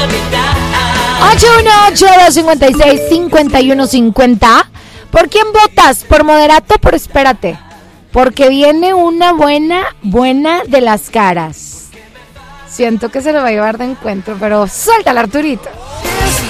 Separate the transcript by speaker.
Speaker 1: 818-256-5150. ¿Por quién votas? ¿Por Moderato? Pero espérate, porque viene una buena de las caras. Siento que se lo va a llevar de encuentro, pero suéltala, Arturito.